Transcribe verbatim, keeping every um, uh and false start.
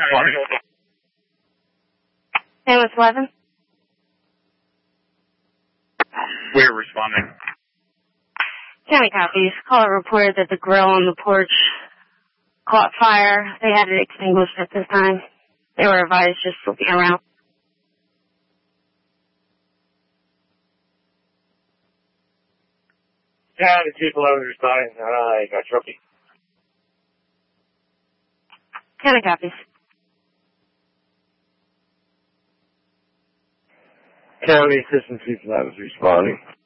Hey, what's eleven? We're responding. County copies. Caller reported that the grill on the porch caught fire. They had it extinguished at this time. They were advised just looking around. Yeah, the chief eleven responding. I got trophy. County copies. County assistant chief eleven is responding.